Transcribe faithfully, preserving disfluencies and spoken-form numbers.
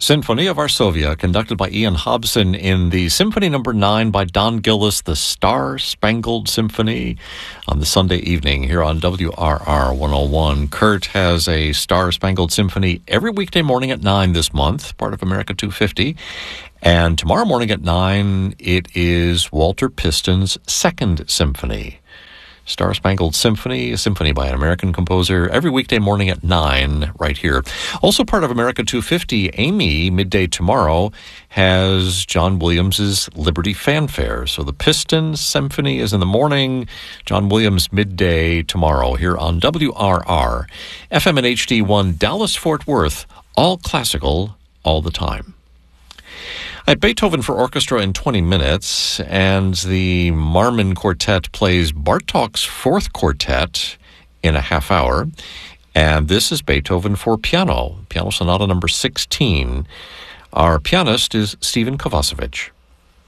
Sinfonia Varsovia, conducted by Ian Hobson in the Symphony Number nine by Don Gillis, the Star-Spangled Symphony, on the Sunday evening here on W R R one oh one. Kurt has a Star-Spangled Symphony every weekday morning at nine this month, part of America two fifty. And tomorrow morning at nine, it is Walter Piston's Second Symphony. Star-Spangled Symphony, a symphony by an American composer, every weekday morning at nine right here. Also part of America two fifty, Amy, midday tomorrow, has John Williams' Liberty Fanfare. So the Piston Symphony is in the morning, John Williams midday tomorrow here on W R R. F M and H D one, Dallas-Fort Worth, all classical, all the time. At Beethoven for Orchestra in twenty minutes, and the Marmon Quartet plays Bartók's Fourth Quartet in a half hour. And this is Beethoven for piano, Piano Sonata number sixteen. Our pianist is Stephen Kovacevic.